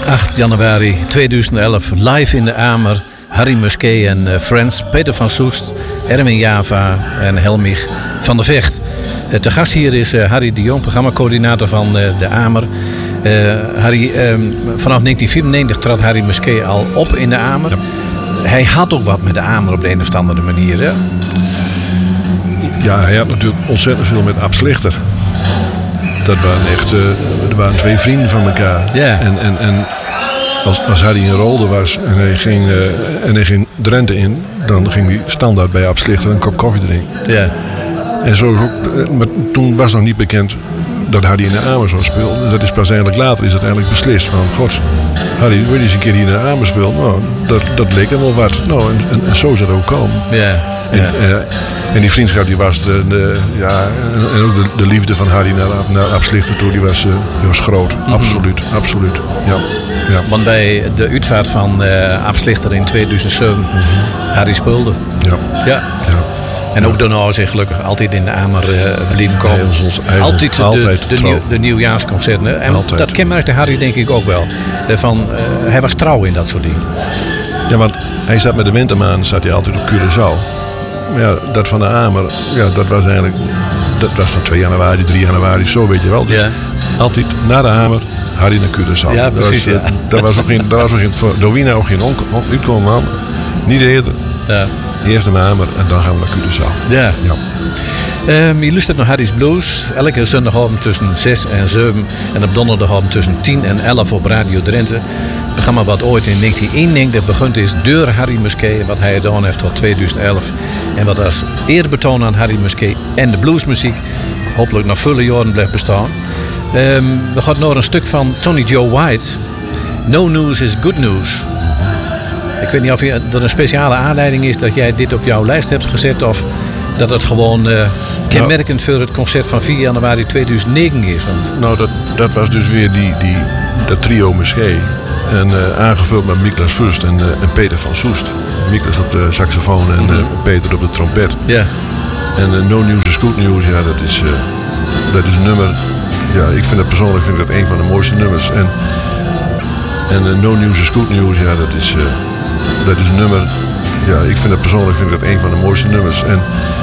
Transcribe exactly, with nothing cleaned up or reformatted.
acht januari tweeduizend elf, live in de Amer. Harry Musquet en uh, Friends, Peter van Soest, Erwin Java en Helmich van der Vecht. Uh, te gast hier is uh, Harry de Jong, programmacoördinator van uh, de Amer. Uh, Harry, um, vanaf negentien vierennegentig trad Harry Musquet al op in de Amer. Ja. Hij had ook wat met de Amer op de een of andere manier, hè? Ja, hij had natuurlijk ontzettend veel met Ab Slichter. Dat waren echt, uh, er waren twee vrienden van elkaar. Yeah. En, en, en als, als Harry in Rolde was en hij, ging, uh, en hij ging Drenthe in, dan ging hij standaard bij Ab Slichter een kop koffie drinken. Yeah. En zo, maar toen was nog niet bekend dat Harry in de Amer zou spelen. Dat is pas eigenlijk later is dat eigenlijk beslist. Van, god, Harry, wil je eens een keer hier in de Amer spelen? Nou, dat, dat leek hem wel wat. Nou, en, en, en zo zou het ook komen. Yeah. En, yeah. uh, en die vriendschap die was er. En, uh, ja, en, en ook de, de liefde van Harry naar, naar Ab Slichter toe, die was, uh, die was groot. Mm-hmm. Absoluut, absoluut. Ja. Ja. Want bij de uitvaart van uh, Ab Slichter in tweeduizend zeven, mm-hmm. Harry speelde. Ja. Ja. ja. En ook daarna zich gelukkig altijd in de Amer uh, blijven komen. Hij was ons, hij altijd de, altijd de, de, nieuw, de nieuwjaarsconcerten. En altijd. Dat kenmerkte Harry denk ik ook wel. Van, uh, hij was trouw in dat soort dingen. Ja, want hij zat met de wintermaan zat hij altijd op Curaçao. Maar ja, dat van de Amer, ja, dat was eigenlijk... Dat was van twee januari, drie januari, zo weet je wel. Dus ja. altijd na de Hamer, Harry naar Curaçao. Ja, precies, dat was, ja. Dat was ook geen... Dat was ook geen voor Dovina ook geen uitkomen, man. Niet eten. Ja. Eerst naar de Hamer en dan gaan we naar Curaçao. Ja. Ja. Um, je luistert naar Harry's Blues. Elke zondagavond tussen zes en zeven. En op donderdagavond tussen tien en elf op Radio Drenthe. Het programma wat ooit in negentien eenennegentig begonnen is door Harry Musquet. Wat hij gedaan heeft tot tweeduizend elf. En wat als eerbetoon aan Harry Musquet en de bluesmuziek hopelijk nog vele jaren blijft bestaan. Um, we gaan naar een stuk van Tony Joe White. No news is good news. Ik weet niet of je, dat een speciale aanleiding is dat jij dit op jouw lijst hebt gezet. Of dat het gewoon uh, kenmerkend voor het concert van vier januari tweeduizend negen is. Want... Nou, dat, dat was dus weer die, die, dat trio Musquet. En uh, aangevuld met Miklas Fust en, uh, en Peter van Soest. Miklas op de saxofoon en uh, Peter op de trompet. Ja. En uh, No News is Good News, ja, dat is, uh, dat is een nummer. Ja, ik vind het persoonlijk vind ik dat een van de mooiste nummers. En, en uh, No News is Good News, ja, dat is, uh, dat is een nummer. Ja, ik vind het persoonlijk vind ik dat een van de mooiste nummers. En